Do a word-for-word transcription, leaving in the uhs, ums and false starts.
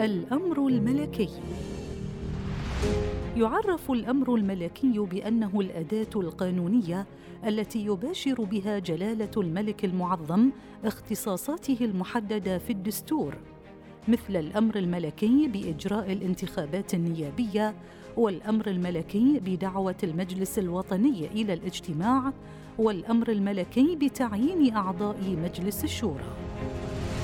الأمر الملكي. يعرف الأمر الملكي بأنه الأداة القانونية التي يباشر بها جلالة الملك المعظم اختصاصاته المحددة في الدستور، مثل الأمر الملكي بإجراء الانتخابات النيابية، والأمر الملكي بدعوة المجلس الوطني إلى الاجتماع، والأمر الملكي بتعيين أعضاء مجلس الشورى.